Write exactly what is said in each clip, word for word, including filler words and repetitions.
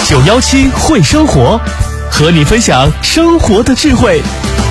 九一七会生活，和你分享生活的智慧。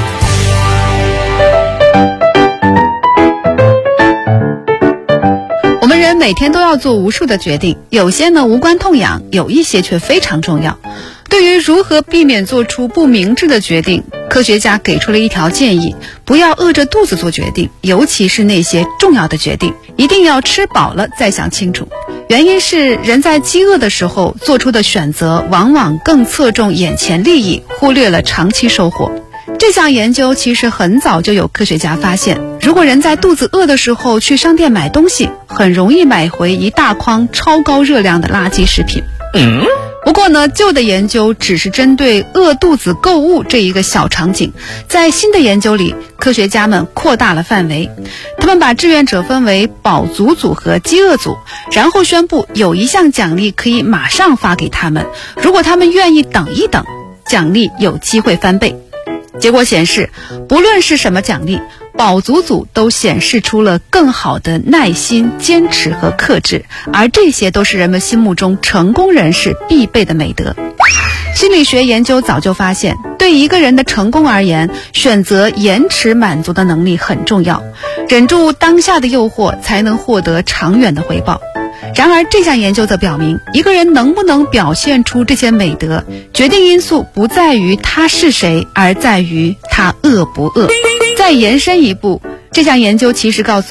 我们人每天都要做无数的决定，有些呢无关痛痒，有一些却非常重要。对于如何避免做出不明智的决定，科学家给出了一条建议：不要饿着肚子做决定，尤其是那些重要的决定，一定要吃饱了再想清楚。原因是人在饥饿的时候做出的选择往往更侧重眼前利益，忽略了长期收获。这项研究其实很早就有科学家发现，如果人在肚子饿的时候去商店买东西，很容易买回一大筐超高热量的垃圾食品。 嗯不过呢，旧的研究只是针对饿肚子购物这一个小场景，在新的研究里，科学家们扩大了范围，他们把志愿者分为饱足组和饥饿组，然后宣布有一项奖励可以马上发给他们，如果他们愿意等一等，奖励有机会翻倍。结果显示，不论是什么奖励，饱足组都显示出了更好的耐心、坚持和克制，而这些都是人们心目中成功人士必备的美德。心理学研究早就发现，对一个人的成功而言，选择延迟满足的能力很重要，忍住当下的诱惑，才能获得长远的回报。然而这项研究则表明，一个人能不能表现出这些美德，决定因素不在于他是谁，而在于他饿不饿。再延伸一步，这项研究其实告诉